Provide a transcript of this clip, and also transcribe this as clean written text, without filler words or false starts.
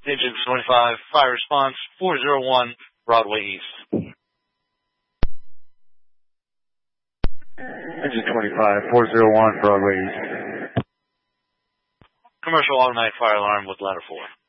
Engine 25, fire response 401 Broadway East. Engine 25, 401 Broadway East. Commercial automatic fire alarm with ladder 4.